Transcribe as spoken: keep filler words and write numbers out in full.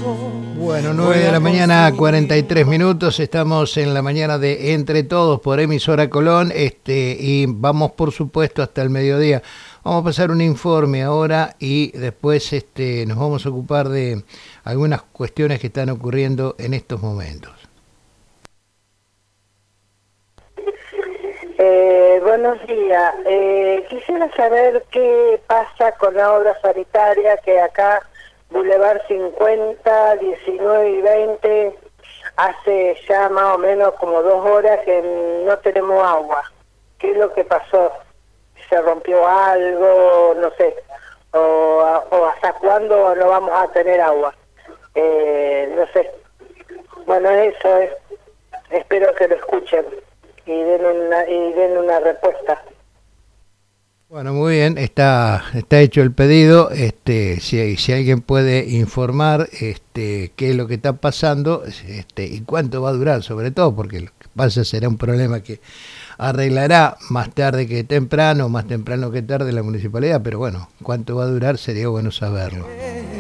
Bueno, nueve de la mañana, cuarenta y tres minutos, estamos en la mañana de Entre Todos por Emisora Colón, este, y vamos por supuesto hasta el mediodía. Vamos a pasar un informe ahora y después este, nos vamos a ocupar de algunas cuestiones que están ocurriendo en estos momentos. Eh, buenos días. Eh, quisiera saber qué pasa con la obra sanitaria que acá, Boulevard cincuenta, diecinueve y veinte, hace ya más o menos como dos horas que no tenemos agua. ¿Qué es lo que pasó? ¿Se rompió algo? No sé. ¿O, o hasta cuándo no vamos a tener agua? Eh, no sé. Bueno, eso es. Espero que lo escuchen y den una, y den una respuesta. Bueno, muy bien, está está hecho el pedido. Este, si, si alguien puede informar este, qué es lo que está pasando este, y cuánto va a durar, sobre todo, porque lo que pasa será un problema que arreglará más tarde que temprano, más temprano que tarde la municipalidad, pero bueno, cuánto va a durar sería bueno saberlo.